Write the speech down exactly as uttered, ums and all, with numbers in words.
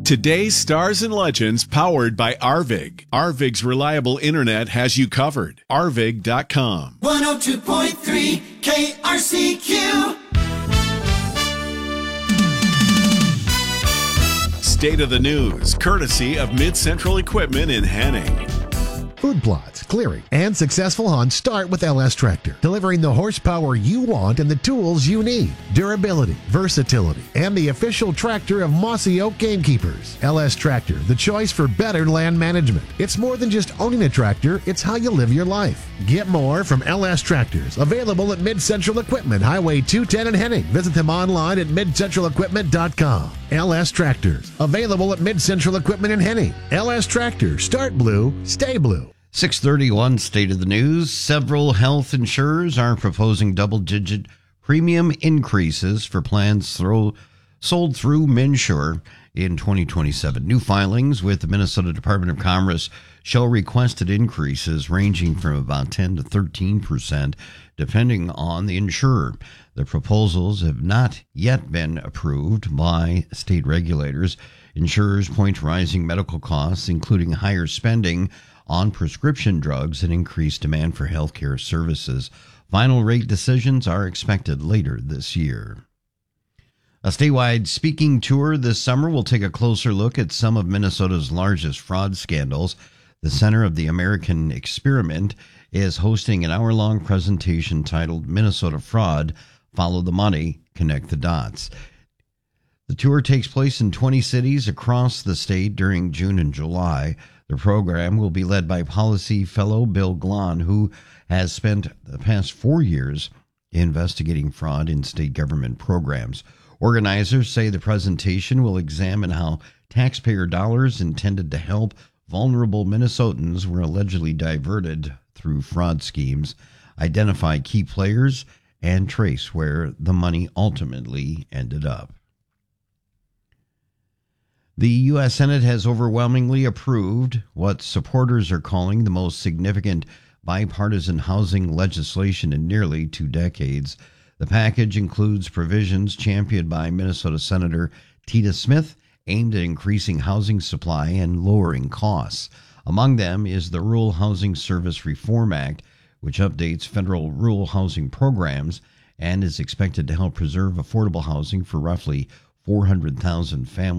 Today's stars and legends powered by Arvig. Arvig's reliable internet has you covered. Arvig dot com. one oh two point three K R C Q. State of the news, courtesy of Mid-Central Equipment in Henning. Food plots, clearing, and successful hunts start with L S Tractor, delivering the horsepower you want and the tools you need. Durability, versatility, and the official tractor of Mossy Oak Gamekeepers. L S Tractor, the choice for better land management. It's more than just owning a tractor, it's how you live your life. Get more from L S Tractors, available at Mid-Central Equipment, Highway two ten in Henning. Visit them online at mid central equipment dot com. L S Tractors, available at Mid-Central Equipment in Henning. L S Tractors, start blue, stay blue. six thirty-one State of the News. Several health insurers are proposing double-digit premium increases for plans throw, sold through MNsure in twenty twenty-seven. New filings with the Minnesota Department of Commerce show requested increases ranging from about ten to thirteen percent, depending on the insurer. The proposals have not yet been approved by state regulators. Insurers point to rising medical costs, including higher spending on prescription drugs and increased demand for healthcare services. Final rate decisions are expected later this year. A statewide speaking tour this summer will take a closer look at some of Minnesota's largest fraud scandals. The Center of the American Experiment is hosting an hour-long presentation titled Minnesota Fraud, Follow the Money, Connect the Dots. The tour takes place in twenty cities across the state during June and July. The program will be led by policy fellow Bill Glahn, who has spent the past four years investigating fraud in state government programs. Organizers say the presentation will examine how taxpayer dollars intended to help vulnerable Minnesotans were allegedly diverted through fraud schemes, identify key players, and trace where the money ultimately ended up. The U S Senate has overwhelmingly approved what supporters are calling the most significant bipartisan housing legislation in nearly two decades. The package includes provisions championed by Minnesota Senator Tita Smith aimed at increasing housing supply and lowering costs. Among them is the Rural Housing Service Reform Act, which updates federal rural housing programs and is expected to help preserve affordable housing for roughly four hundred thousand families.